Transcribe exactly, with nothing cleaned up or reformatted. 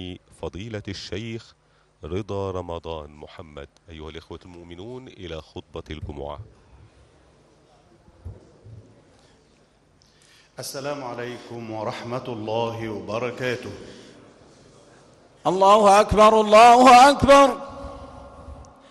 فضيلة الشيخ رضا رمضان محمد. أيها الإخوة المؤمنون، إلى خطبة الجمعة. السلام عليكم ورحمة الله وبركاته. الله أكبر الله أكبر.